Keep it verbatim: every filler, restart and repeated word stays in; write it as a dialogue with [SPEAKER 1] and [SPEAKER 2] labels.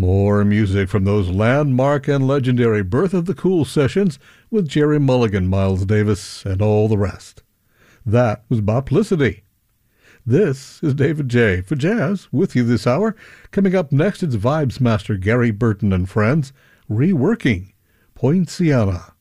[SPEAKER 1] More music from those landmark and legendary Birth of the Cool sessions with Jerry Mulligan, Miles Davis, and all the rest. That was Boplicity. This is David J. for Jazz with you this hour. Coming up next, it's Vibes Master Gary Burton and friends reworking Poinciana.